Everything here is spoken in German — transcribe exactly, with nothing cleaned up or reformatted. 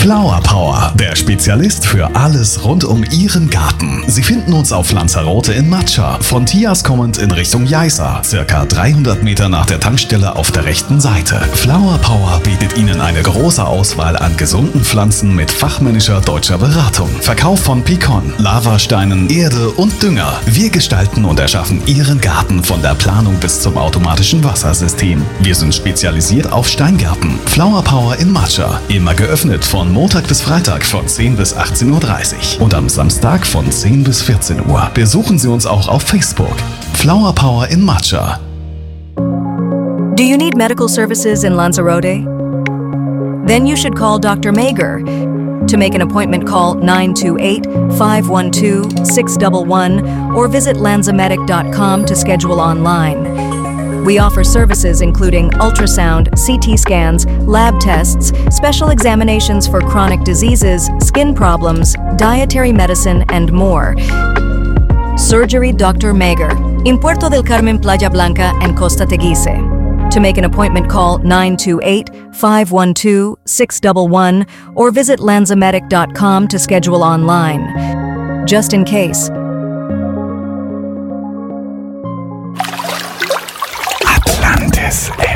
Flower Power, der Spezialist für alles rund um Ihren Garten. Sie finden uns auf Lanzarote in Matscha, von Tias kommend in Richtung Jaiza, circa dreihundert Meter nach der Tankstelle auf der rechten Seite. Flower Power bietet Ihnen eine große Auswahl an gesunden Pflanzen mit fachmännischer deutscher Beratung. Verkauf von Pikon, Lavasteinen, Erde und Dünger. Wir gestalten und erschaffen Ihren Garten von der Planung bis zum automatischen Wassersystem. Wir sind spezialisiert auf Steingärten. Flower Power in Matscha. Immer geöffnet von Montag bis Freitag von zehn bis achtzehn Uhr dreißig und am Samstag von zehn bis vierzehn Uhr. Besuchen Sie uns auch auf Facebook. Flower Power in Matscha. Do you need medical services in Lanzarote? Then you should call Doctor Mager. To make an appointment, call nine two eight, five one two, six one one or visit lanzamedic dot com to schedule online. We offer services including ultrasound, C T scans, lab tests, special examinations for chronic diseases, skin problems, dietary medicine, and more. Surgery Doctor Mager, in Puerto del Carmen, Playa Blanca, and Costa Teguise. To make an appointment, call nine two eight, five one two, six one one or visit lanzamedic dot com to schedule online. Just in case. Atlantis.